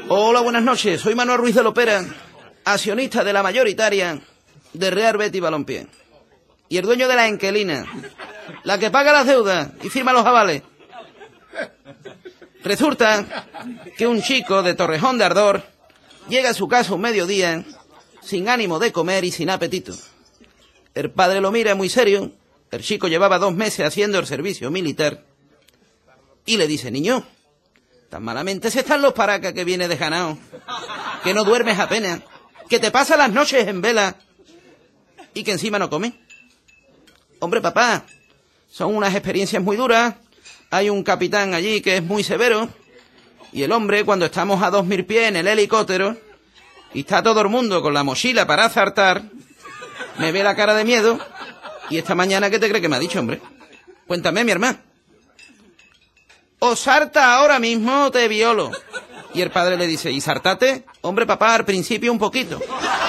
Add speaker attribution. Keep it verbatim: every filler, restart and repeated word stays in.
Speaker 1: Hola, buenas noches. Soy Manuel Ruiz de Lopera, accionista de la mayoritaria de Real Betis Balompié. Y el dueño de la Enquelina, la que paga las deudas y firma los avales. Resulta que un chico de Torrejón de Ardor llega a su casa un mediodía sin ánimo de comer y sin apetito. El padre lo mira muy serio. El chico llevaba dos meses haciendo el servicio militar y le dice: niño, tan malamente se están los paracas que viene de Janao, que no duermes apenas, que te pasas las noches en vela y que encima no comes. Hombre, papá, son unas experiencias muy duras. Hay un capitán allí que es muy severo y el hombre, cuando estamos a dos mil pies en el helicóptero y está todo el mundo con la mochila para azartar, me ve la cara de miedo. Y esta mañana, ¿qué te cree que me ha dicho, hombre? Cuéntame, mi hermano. O sarta ahora mismo o te violo. Y el padre le dice: ¿y sartate? Hombre, papá, al principio un poquito.